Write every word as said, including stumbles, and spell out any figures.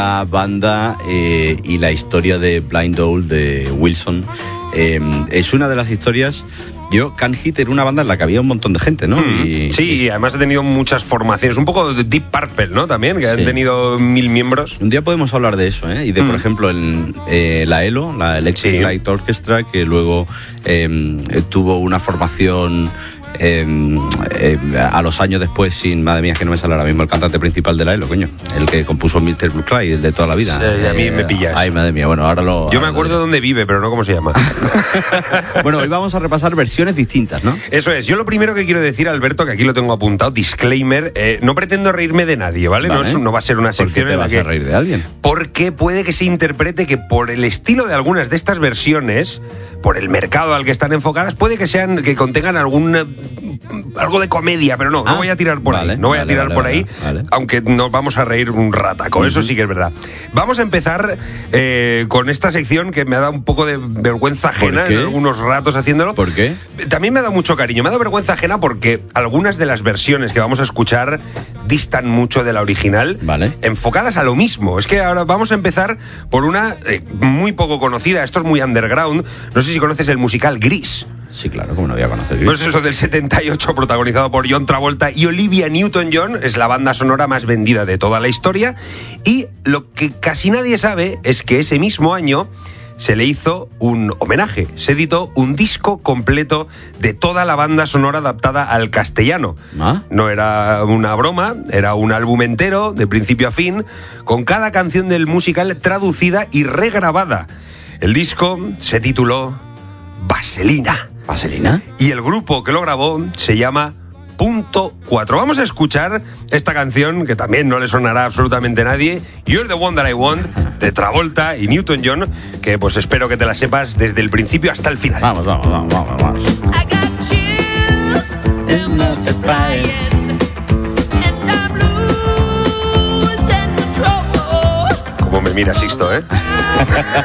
La banda eh, y la historia de Blind Owl de Wilson eh, es una de las historias. Yo, Can Hit era una banda en la que había un montón de gente, ¿no? Mm, y, sí, y además ha tenido muchas formaciones, un poco de Deep Purple, ¿no? También, que sí. Han tenido mil miembros. Un día podemos hablar de eso, ¿eh? Y de, mm. por ejemplo, el, eh, la E L O, la Electric sí. Light Orchestra, que luego eh, tuvo una formación... Eh, eh, a los años después sin, madre mía, es que no me sale ahora mismo el cantante principal de la E L O, coño, el que compuso mister Blue Cry, el de toda la vida. Sí, a mí eh, me pillas. Ay, madre mía, bueno, ahora lo... Yo ahora me acuerdo lo de dónde vive, pero no cómo se llama. Bueno, hoy vamos a repasar versiones distintas, ¿no? Eso es. Yo lo primero que quiero decir, Alberto, que aquí lo tengo apuntado, disclaimer, eh, no pretendo reírme de nadie, ¿vale? vale. No, es, no va a ser una sección ¿Por qué te en la vas que... a reír de alguien? Porque puede que se interprete que por el estilo de algunas de estas versiones, por el mercado al que están enfocadas, puede que sean, que contengan algún... algo de comedia, pero no, ah, no voy a tirar por vale, ahí, no voy vale, a tirar vale, por vale, ahí, vale. Aunque nos vamos a reír un rataco, uh-huh. Eso sí que es verdad. Vamos a empezar eh, con esta sección que me ha dado un poco de vergüenza ajena en algunos ratos haciéndolo. ¿Por qué? También me ha dado mucho cariño, me ha dado vergüenza ajena porque algunas de las versiones que vamos a escuchar distan mucho de la original, vale. enfocadas a lo mismo. Es que ahora vamos a empezar por una eh, muy poco conocida, esto es muy underground, no sé si conoces el musical Gris. Sí, claro, como no voy a conocer Gris. Pues eso del setenta y ocho, protagonizado por John Travolta y Olivia Newton-John, es la banda sonora más vendida de toda la historia. Y lo que casi nadie sabe es que ese mismo año se le hizo un homenaje. Se editó un disco completo de toda la banda sonora adaptada al castellano. ¿Ah? No era una broma, era un álbum entero, de principio a fin, con cada canción del musical traducida y regrabada. El disco se tituló Vaselina. ¿Vaselina? Y el grupo que lo grabó se llama Punto cuatro. Vamos a escuchar esta canción que también no le sonará a absolutamente nadie, You're the One That I Want, de Travolta y Newton-John, que pues espero que te la sepas desde el principio hasta el final. Vamos, vamos, vamos, vamos, vamos. I got chills and nothing's flying and I'm losing control. Como me mira Sixto, ¿eh?